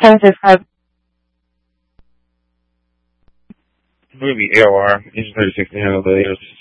10-5. Movie AOR, Agent 36 to handle the